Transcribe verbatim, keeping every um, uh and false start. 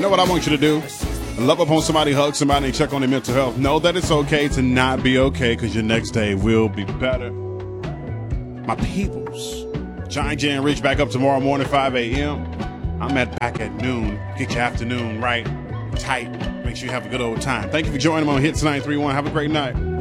know what I want you to do? Love up on somebody, hug somebody, and check on their mental health. Know that it's okay to not be okay because your next day will be better. My peoples, Giant J and Rich back up tomorrow morning, five a.m. I'm at back at noon. Get your afternoon right, tight. Make sure you have a good old time. Thank you for joining me on Hits nine three one. Have a great night.